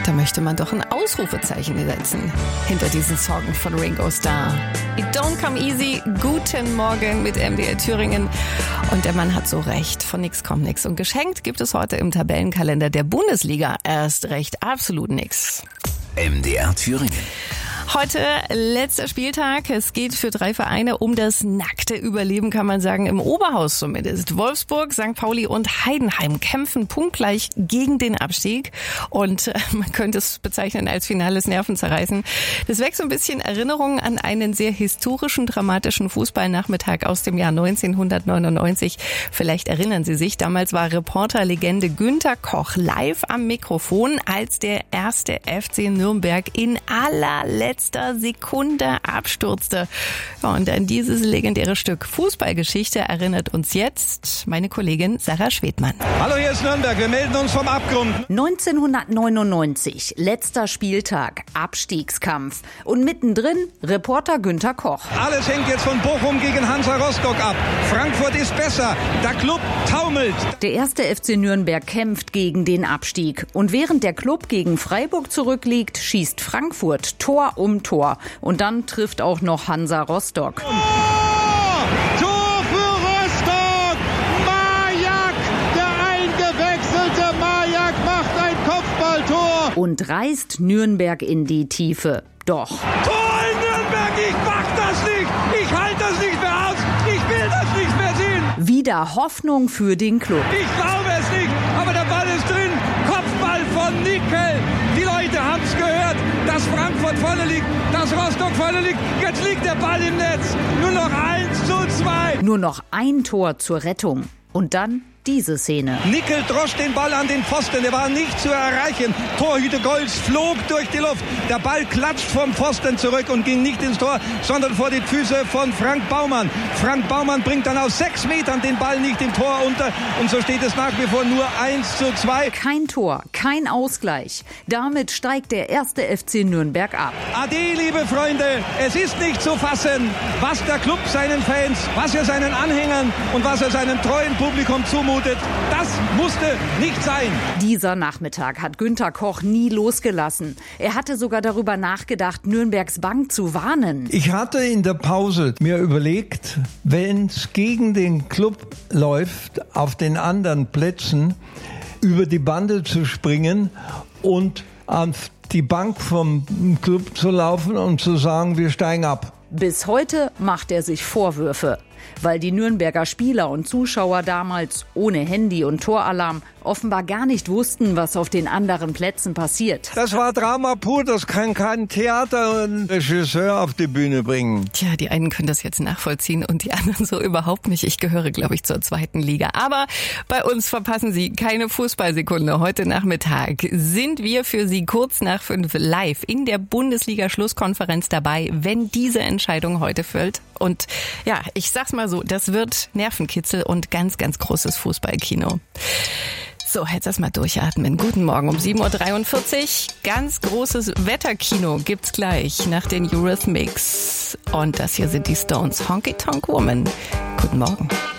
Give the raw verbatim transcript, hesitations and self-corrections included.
Da möchte man doch ein Ausrufezeichen setzen hinter diesen Song von Ringo Starr. It don't come easy. Guten Morgen mit M D R Thüringen. Und der Mann hat so recht. Von nix kommt nix. Und geschenkt gibt es heute im Tabellenkalender der Bundesliga erst recht absolut nix. M D R Thüringen. Heute letzter Spieltag. Es geht für drei Vereine um das nackte Überleben, kann man sagen, im Oberhaus zumindest. Wolfsburg, Sankt Pauli und Heidenheim kämpfen punktgleich gegen den Abstieg. Und äh, man könnte es bezeichnen als finales Nervenzerreißen. Das weckt so ein bisschen Erinnerungen an einen sehr historischen, dramatischen Fußballnachmittag aus dem Jahr neunzehnhundertneunundneunzig. Vielleicht erinnern Sie sich, damals war Reporterlegende Günter Koch live am Mikrofon, als der erste F C Nürnberg in allerletzter Sekunde abstürzte. Ja, und an dieses legendäre Stück Fußballgeschichte erinnert uns jetzt meine Kollegin Sarah Schwedmann. Hallo, hier ist Nürnberg. Wir melden uns vom Abgrund. neunzehnhundertneunundneunzig, letzter Spieltag, Abstiegskampf. Und mittendrin Reporter Günter Koch. Alles hängt jetzt von Bochum gegen Hansa Rostock ab. Frankfurt ist besser. Der Club taumelt. Der erste F C Nürnberg kämpft gegen den Abstieg. Und während der Club gegen Freiburg zurückliegt, schießt Frankfurt Tor um Tor. Und dann trifft auch noch Hansa Rostock. Oh, Tor für Rostock! Majak, der eingewechselte Majak macht ein Kopfballtor. Und reißt Nürnberg in die Tiefe. Doch. Tor in Nürnberg, ich mach das nicht! Ich halte das nicht mehr aus! Ich will das nicht mehr sehen! Wieder Hoffnung für den Club. Ich glaube es nicht, aber der Ball ist drin. Kopfball von Nickel. Die Leute haben es gehört, dass Frankfurt vorne liegt, dass Rostock vorne liegt. Jetzt liegt der Ball im Netz. Nur noch eins zu zwei. Nur noch ein Tor zur Rettung. Und dann diese Szene. Nickel drosch den Ball an den Pfosten, der war nicht zu erreichen. Torhüter Golz flog durch die Luft. Der Ball klatscht vom Pfosten zurück und ging nicht ins Tor, sondern vor die Füße von Frank Baumann. Frank Baumann bringt dann aus sechs Metern den Ball nicht im Tor unter und so steht es nach wie vor nur eins zu zwei. Kein Tor, kein Ausgleich. Damit steigt der erste F C Nürnberg ab. Ade, liebe Freunde, es ist nicht zu fassen, was der Club seinen Fans, was er seinen Anhängern und was er seinem treuen Publikum zumutet. Das musste nicht sein. Dieser Nachmittag hat Günter Koch nie losgelassen. Er hatte sogar darüber nachgedacht, Nürnbergs Bank zu warnen. Ich hatte in der Pause mir überlegt, wenn es gegen den Club läuft, auf den anderen Plätzen über die Bande zu springen und auf die Bank vom Club zu laufen und zu sagen, wir steigen ab. Bis heute macht er sich Vorwürfe, weil die Nürnberger Spieler und Zuschauer damals ohne Handy und Toralarm offenbar gar nicht wussten, was auf den anderen Plätzen passiert. Das war Drama pur, das kann kein Theater und Regisseur auf die Bühne bringen. Tja, die einen können das jetzt nachvollziehen und die anderen so überhaupt nicht. Ich gehöre, glaube ich, zur zweiten Liga. Aber bei uns verpassen Sie keine Fußballsekunde. Heute Nachmittag sind wir für Sie kurz nach fünf live in der Bundesliga-Schlusskonferenz dabei, wenn diese Entscheidung heute fällt. Und ja, ich sag's mal so, das wird Nervenkitzel und ganz, ganz großes Fußballkino. So, jetzt erstmal durchatmen. Guten Morgen um sieben Uhr dreiundvierzig. Ganz großes Wetterkino gibt's gleich nach den Eurythmics. Und das hier sind die Stones. Honky Tonk Woman. Guten Morgen.